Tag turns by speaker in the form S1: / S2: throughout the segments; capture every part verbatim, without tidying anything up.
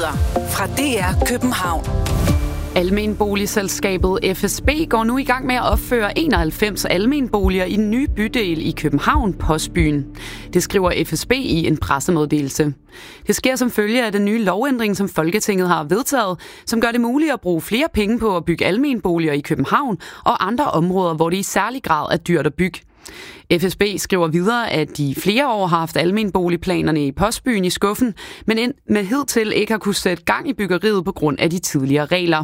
S1: Nyheder fra D R København.
S2: Almenboligselskabet F S B går nu i gang med at opføre enoghalvfems almenboliger i den nye bydel i København, Postbyen. Det skriver F S B i en pressemeddelelse. Det sker som følge af den nye lovændring, som Folketinget har vedtaget, som gør det muligt at bruge flere penge på at bygge almenboliger i København og andre områder, hvor det i særlig grad er dyrt at bygge. F S B skriver videre, at de flere år har haft almenboligplanerne i Postbyen i skuffen, men ind med hidtil ikke har kunne sætte gang i byggeriet på grund af de tidligere regler.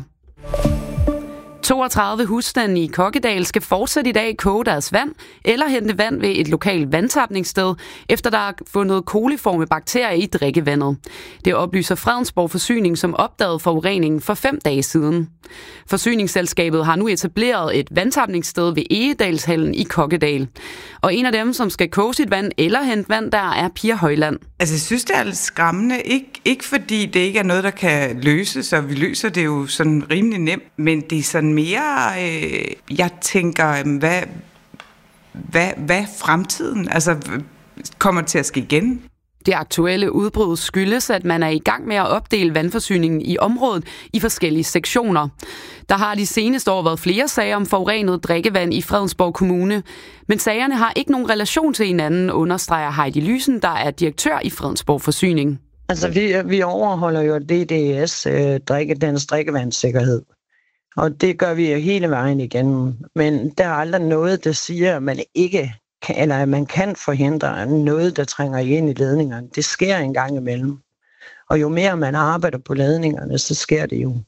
S2: toogtredive husstande i Kokkedal skal fortsat i dag koge deres vand eller hente vand ved et lokalt vandtapningssted, efter der er fundet koliforme bakterier i drikkevandet. Det oplyser Fredensborg Forsyning, som opdagede forureningen for fem dage siden. Forsyningsselskabet har nu etableret et vandtapningssted ved Egedalshallen i Kokkedal. Og en af dem, som skal koge sit vand eller hente vand, der er Pia Højland.
S3: Altså, jeg synes, det er lidt skræmmende. Ikke, ikke fordi det ikke er noget, der kan løses, og vi løser det jo sådan rimelig nemt, men det er sådan mere, øh, jeg tænker, hvad, hvad, hvad fremtiden altså, kommer til at ske igen?
S2: Det aktuelle udbrud skyldes, at man er i gang med at opdele vandforsyningen i området i forskellige sektioner. Der har de seneste år været flere sager om forurenet drikkevand i Fredensborg Kommune, men sagerne har ikke nogen relation til hinanden, understreger Heidi Lysen, der er direktør i Fredensborg Forsyning.
S4: Altså, vi, vi overholder jo D D S, øh, drikke, dens drikkevandssikkerhed. Og det gør vi jo hele vejen igennem. Men der er aldrig noget, der siger, at man ikke kan, eller at man kan forhindre noget, der trænger ind i ledningerne. Det sker en gang imellem. Og jo mere man arbejder på ledningerne, så sker det jo.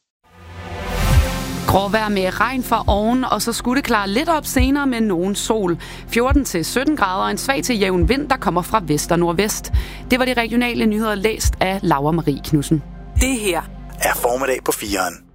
S2: Gråvejr med regn fra oven, og så skulle det klare lidt op senere med nogen sol. fjorten til sytten grader og en svag til jævn vind, der kommer fra vest og nordvest. Det var de regionale nyheder læst af Laura Marie Knudsen.
S1: Det her
S5: er formiddag på fireren.